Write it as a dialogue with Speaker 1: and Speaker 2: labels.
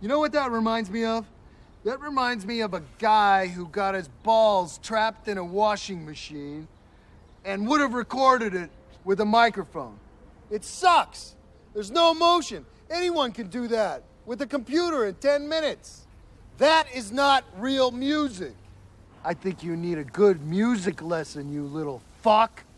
Speaker 1: You know what that reminds me of? That reminds me of a guy who got his balls trapped in a washing machine and would have recorded it with a microphone. It sucks. There's no emotion. Anyone can do that with a computer in 10 minutes. That is not real music. I think you need a good music lesson, you little fuck.